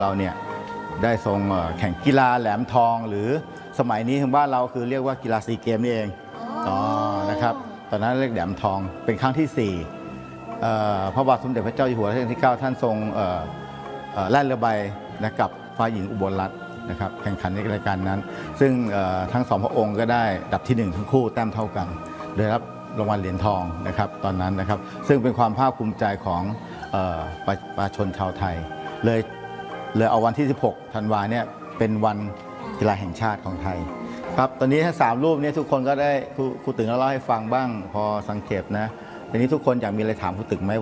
เราเนี่ยได้ทรงแข่งกีฬาแหลมทองหรือสมัยนี้ทางบ้านเราคือเรียกว่ากีฬาซีเกมนี่เองนะครับตอนนั้นเรียกแหลมทองเป็นครั้งที่4พระบาทสมเด็จพระเจ้าอยู่หัวรัชกาลที่ 9ท่านทรงแล่นเรือใบนะกับฝ่ายหญิงอุบลรัตน์นะครับแข่งขันในรายการนั้นซึ่งทั้ง2พระองค์ก็ได้อันดับที่1ทั้งคู่แต้มเท่ากันได้รับรางวัลเหรียญทองนะครับตอนนั้นนะครับซึ่งเป็นความภาคภูมิใจของประชาชนชาวไทยเลยเอาวันที่ 16 ธันวาเนี่ยเป็นวันกีฬาแห่งชาติของไทยครับตอนนี้ทั้ง3รูปนี้ทุกคนก็ได้ครูตึงเล่าให้ฟังบ้างพอสังเกตนะทีนี้ทุกคนอยากมีอะไรถามครูตึงไหม